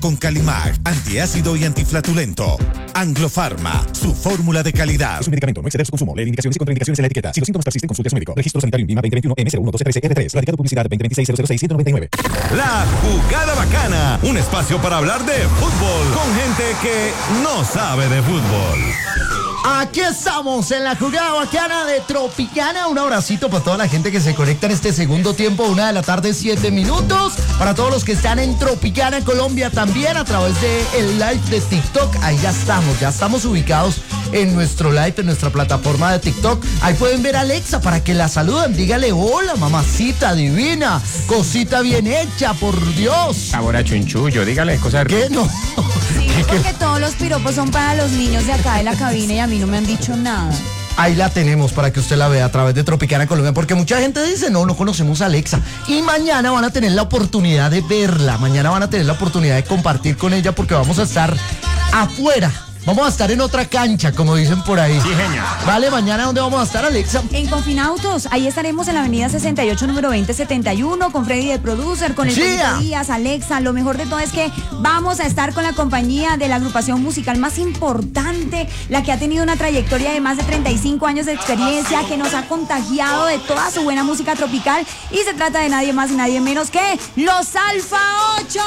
con Calimac, antiácido y antiflatulento. Anglofarma, su fórmula de calidad. Es un medicamento, no exceder su consumo. Lee indicaciones y contraindicaciones en la etiqueta. Si los síntomas persisten, consulte a su médico. Registro sanitario INVIMA 2021 M01213R3. Radicado publicidad 2026-006-199. La Jugada Bacana, un espacio para hablar de fútbol con gente que no sabe de fútbol. Aquí estamos en la Jugada Bacana de Tropicana. Un abracito para toda la gente que se conecta en este segundo tiempo, 1:07 p.m. Para todos los que están en Tropicana, Colombia, también a través del live de TikTok. Ahí ya estamos ubicados en nuestro live, en nuestra plataforma de TikTok. Ahí pueden ver a Alexa para que la saluden. Dígale hola, mamacita divina, cosita bien hecha, por Dios. Sabor a chunchullo, dígale cosas. ¿Qué no? Sí, porque todos los piropos son para los niños de acá de la cabina y a mí no me han dicho nada. Ahí la tenemos para que usted la vea a través de Tropicana Colombia, porque mucha gente dice, no conocemos a Alexa. Y mañana van a tener la oportunidad de verla, mañana van a tener la oportunidad de compartir con ella, porque vamos a estar afuera. Vamos a estar en otra cancha, como dicen por ahí. Sí, genial. Vale, mañana ¿dónde vamos a estar, Alexa? En Confinautos, ahí estaremos en la avenida 68, número 2071, con Freddy de Producer, con el Felipe Díaz, Alexa. Lo mejor de todo es que vamos a estar con la compañía de la agrupación musical más importante, la que ha tenido una trayectoria de más de 35 años de experiencia, que nos ha contagiado de toda su buena música tropical, y se trata de nadie más y nadie menos que los Alfa 8.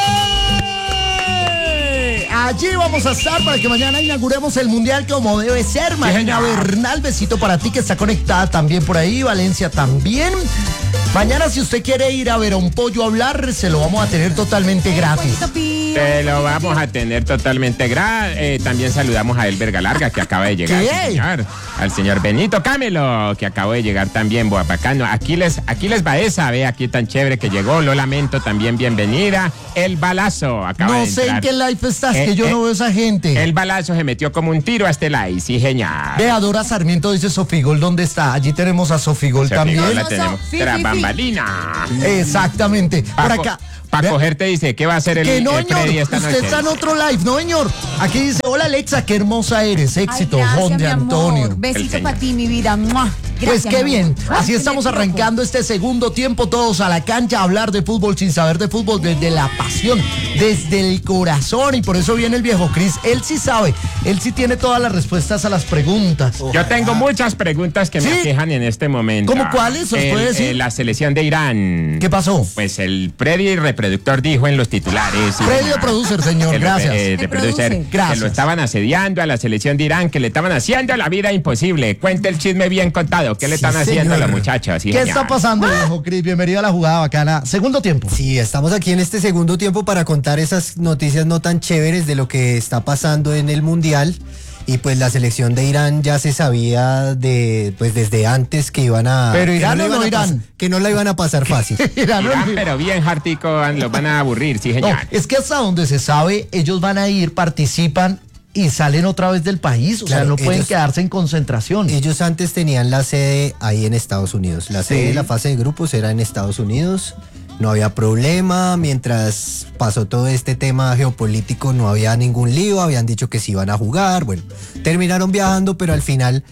Allí vamos a estar para que mañana inauguremos el Mundial como debe ser. Marina Bernal, besito para ti que está conectada también por ahí. Valencia también. Mañana, si usted quiere ir a ver a un pollo hablar, se lo vamos a tener totalmente gratis. Se lo vamos a tener totalmente gratis. También saludamos a Elber Galarga, que acaba de llegar. ¿Qué? Señor. Al señor Benito Camelo, que acabó de llegar también. Bacano. Aquí les va esa, ve, aquí tan chévere que llegó. Lo lamento, también bienvenida. El Balazo acaba de entrar. No sé en qué live estás, que yo no veo esa gente. El Balazo se metió como un tiro a este live, sí, genial. Ve, Dora Sarmiento dice Sofigol, ¿dónde está? Allí tenemos a Sofigol también. La tenemos. Tras bambalina. Exactamente. Por acá. Para cogerte dice, ¿qué va a hacer el Freddy esta noche? Usted está en otro live, no, señor. Aquí dice, hola Alexa, qué hermosa eres. Éxito, Juan de Antonio. Besito para ti, mi vida. ¡Mua! Gracias, pues qué bien. Así estamos arrancando este segundo tiempo, todos a la cancha a hablar de fútbol sin saber de fútbol, desde la pasión, desde el corazón. Y por eso viene el viejo Cris. Él sí sabe, él sí tiene todas las respuestas a las preguntas. Yo tengo muchas preguntas que me aquejan en este momento. ¿Cómo cuáles? ¿Os puede decir? La selección de Irán. ¿Qué pasó? Pues el Freddy reproductor dijo en los titulares. Freddy de Producer, señor, gracias. De Producer, gracias. que lo estaban asediando a la selección de Irán, que le estaban haciendo la vida imposible. Cuente el chisme bien contado. ¿Qué le están haciendo a los muchachos? ¿Qué está pasando, viejo Cris? Bienvenido a la Jugada Bacana. Segundo tiempo. Sí, estamos aquí en este segundo tiempo para contar esas noticias no tan chéveres de lo que está pasando en el Mundial. Y pues la selección de Irán ya se sabía desde antes que iban a... Pero Irán no Irán. Que no la iban a pasar fácil. Irán, pero bien hartico, los van a aburrir, sí, señor. No, es que hasta donde se sabe, ellos van a ir, participan y salen otra vez del país. O sea, no pueden quedarse en concentración. Ellos antes tenían la sede ahí en Estados Unidos. La sede de la fase de grupos era en Estados Unidos. No había problema, mientras pasó todo este tema geopolítico no había ningún lío, habían dicho que se iban a jugar, bueno, terminaron viajando, pero al final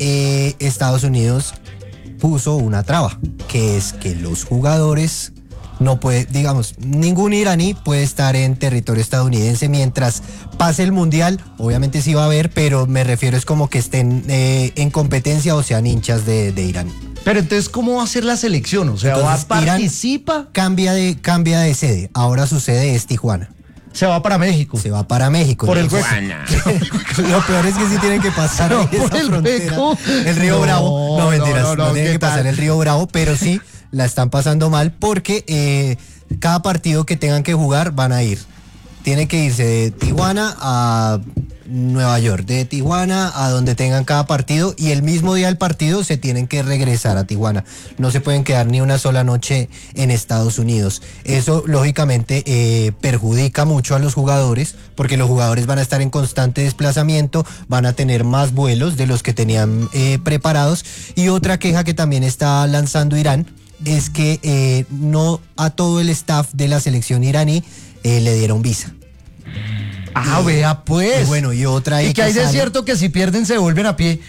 Estados Unidos puso una traba, que es que los jugadores no puede, digamos, ningún iraní puede estar en territorio estadounidense mientras pase el Mundial. Obviamente sí va a haber, pero me refiero es como que estén en competencia o sean hinchas de Irán. Pero entonces, ¿cómo va a ser la selección? O sea, participa. Cambia de sede. Ahora su sede es Tijuana. Se va para México. Se va para México. Por el Tijuana. Lo peor es que sí tienen que pasar por el frontera. El Río Bravo. No, mentiras. No tienen que pasar el Río Bravo, pero sí la están pasando mal porque cada partido que tengan que jugar van a ir. Tienen que irse de Tijuana a Nueva York, de Tijuana a donde tengan cada partido, y el mismo día del partido se tienen que regresar a Tijuana. No se pueden quedar ni una sola noche en Estados Unidos. Eso lógicamente perjudica mucho a los jugadores, porque los jugadores van a estar en constante desplazamiento, van a tener más vuelos de los que tenían preparados. Y otra queja que también está lanzando Irán es que no a todo el staff de la selección iraní le dieron visa. Ah, vea pues. Y bueno, y otra ahí. Y que hay de cierto que si pierden se vuelven a pie.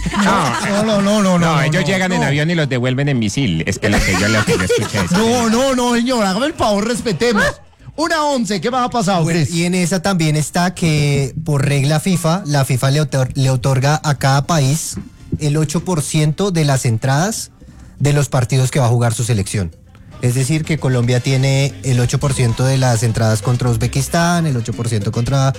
No, ellos llegan en avión y los devuelven en misil. Es que lo que yo escuché. No, señor, hágame el favor, respetemos. 1:11, ¿qué más ha pasado, Bueno, Chris? y en esa también está que por regla FIFA, la FIFA le otorga a cada país el 8% de las entradas de los partidos que va a jugar su selección. Es decir, que Colombia tiene el 8% de las entradas contra Uzbekistán, el 8% contra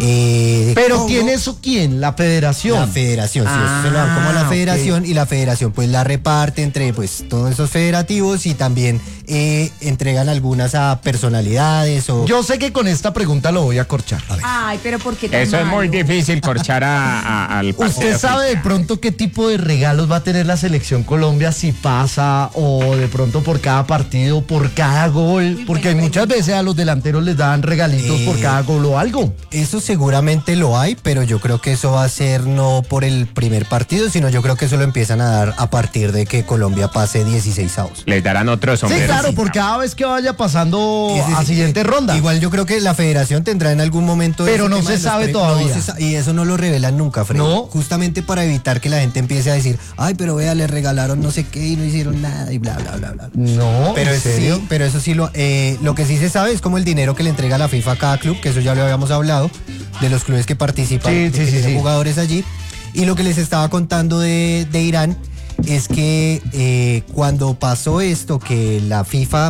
Pero Congo. ¿tiene eso quién? La federación. La federación, sí, eso se lo dan como a la federación y la federación pues la reparte entre pues todos esos federativos y también entregan algunas a personalidades o... Yo sé que con esta pregunta lo voy a corchar. Ay, pero ¿por qué tan Eso es muy malo? difícil corchar al partido. ¿Usted sabe de oficial. pronto qué tipo de regalos va a tener la selección Colombia si pasa o de pronto por cada partido, por cada gol? Porque buena muchas veces a los delanteros les dan regalitos por cada gol o algo. Eso seguramente lo hay, pero yo creo que eso va a ser no por el primer partido, sino yo creo que eso lo empiezan a dar a partir de que Colombia pase 16avos. Les darán otro Sí, sombrero. claro, por cada vez que vaya pasando Es decir, a siguiente ronda. Igual yo creo que la federación tendrá en algún momento... Pero ese no tema se de los sabe premios. todavía. No se y eso no lo revelan nunca, Freddy. No. Justamente para evitar que la gente empiece a decir, ay, pero vea, le regalaron no sé qué y no hicieron nada y bla, bla, bla, bla. No, Pero ¿en serio? sí, pero eso sí lo que sí se sabe es como el dinero que le entrega la FIFA a cada club, que eso ya lo habíamos hablado, de los clubes que participan, Sí, de sí, que sí, tienen sí. jugadores allí. Y lo que les estaba contando de Irán es que cuando pasó esto, que la FIFA,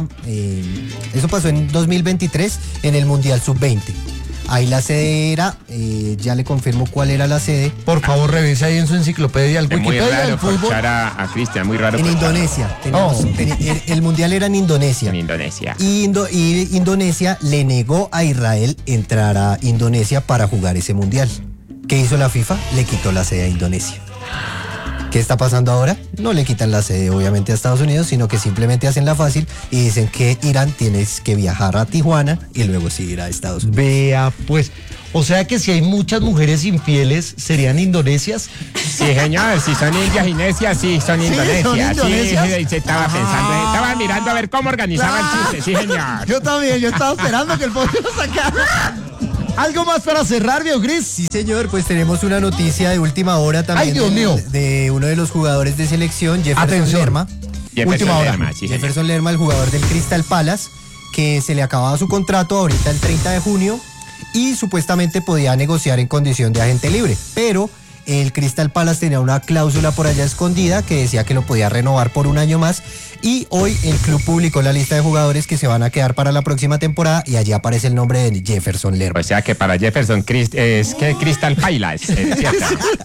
eso pasó en 2023 en el Mundial Sub-20. Ahí la sede era, ya le confirmo cuál era la sede, Por favor, revise ahí en su enciclopedia, el Es muy Wikipedia del raro fútbol. corchar a Cristian, muy raro. en corchar Indonesia. Oh. El Mundial era en Indonesia. En Indonesia. Y Indonesia le negó a Israel entrar a Indonesia para jugar ese mundial. ¿Qué hizo la FIFA? Le quitó la sede a Indonesia. ¿Qué está pasando ahora? No le quitan la sede obviamente a Estados Unidos, sino que simplemente hacen la fácil y dicen que Irán tienes que viajar a Tijuana y luego sí ir a Estados Unidos. Vea, pues, o sea que si hay muchas mujeres infieles, ¿serían indonesias? Sí, señor, si son indias y necias, sí, son indonesias. ¿son indonesias? Sí, se estaba pensando, estaba mirando a ver cómo organizaba el chiste, sí, señor. Yo también, yo estaba esperando que el pollo lo sacara. ¿Algo más para cerrar, Viejo Gris? Sí, señor, pues tenemos una noticia de última hora también. Ay, Dios mío. De uno de los jugadores de selección, Jefferson Atención. Lerma. Última hora. Lerma, sí, señor. Jefferson Lerma, el jugador del Crystal Palace, que se le acababa su contrato ahorita el 30 de junio y supuestamente podía negociar en condición de agente libre, pero el Crystal Palace tenía una cláusula por allá escondida que decía que lo podía renovar por un año más y hoy el club publicó la lista de jugadores que se van a quedar para la próxima temporada y allí aparece el nombre de Jefferson Lerma. O sea que para Jefferson es que Crystal Palace, ¿cierto?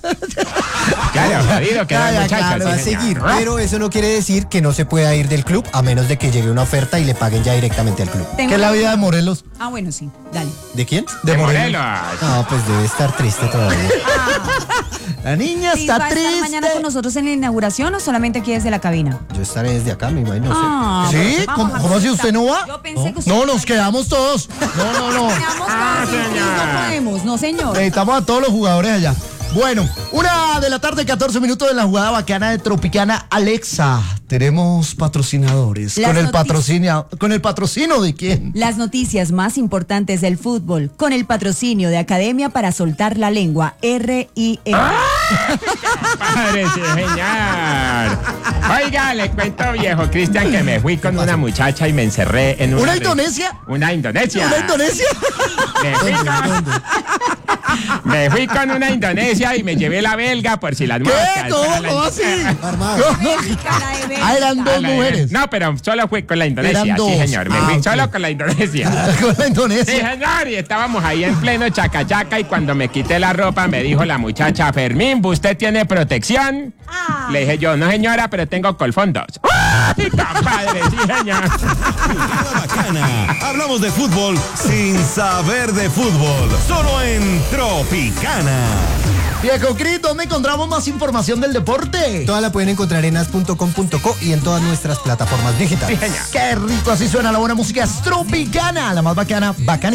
Claro, jodido que Ya, el muchacho. claro, sí, Va a señor. seguir, pero eso no quiere decir que no se pueda ir del club a menos de que llegue una oferta y le paguen ya directamente al club. Tengo ¿Qué es la una- vida de Morelos? Ah, bueno, sí, dale. ¿De quién? De Morelos. No, pues debe estar triste todavía. La niña ¿Sí va está a estar mañana con triste. nosotros en la inauguración o solamente aquí desde la cabina? Yo estaré desde acá, me imagino. No sé. Ah, ¿Sí? bueno, vamos ¿Cómo a así conversar. usted no va? Yo pensé que usted No, nos quedamos todos. No, no, no. Nos quedamos todos sin Cris, no podemos, no señor. Necesitamos a todos los jugadores allá. Bueno, 1:00 PM, 14 minutos de la jugada bacana de Tropicana. Alexa, tenemos patrocinadores. Las ¿Con el patrocinio de quién? Las noticias más importantes del fútbol con el patrocinio de Academia para Soltar la Lengua, RIM. Padre, sí, señor. Oiga, le cuento, viejo Cristian, que me fui con una muchacha y me encerré en ¿Una Indonesia? Una Indonesia. ¿Una Indonesia? Me fui con una Indonesia y me llevé la belga por si las ¿Qué? moscas. ¿Cómo así? Armado. Ah, eran dos mujeres. No, pero solo fui con la Indonesia, Eran dos. sí, señor. Me fui ok. solo con la Indonesia. Con la Sí, Indonesia. señor, y estábamos ahí en pleno chacachaca y cuando me quité la ropa me dijo la muchacha, Fermín, ¿usted tiene protección? Le dije yo, no señora, pero tengo colfondos. ¡Ay, compadre, sí, señor! Jugada Bacana. Hablamos de fútbol sin saber de fútbol. Solo en Tropicana. Viejo Cris, ¿dónde encontramos más información del deporte? Toda la pueden encontrar en as.com.co y en todas nuestras plataformas digitales. Qué rico, así suena la buena música. Es Tropicana, la más bacana, bacana.